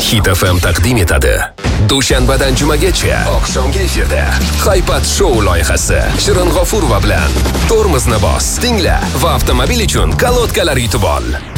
Hit FM taqdim etadi. Dushanbadan jumagacha oqshomgi efirda Haypat Show loyihasi Shirin G'ofurova bilan Tormozni bos, tingla va avtomobil uchun kolodkalar yutib ol.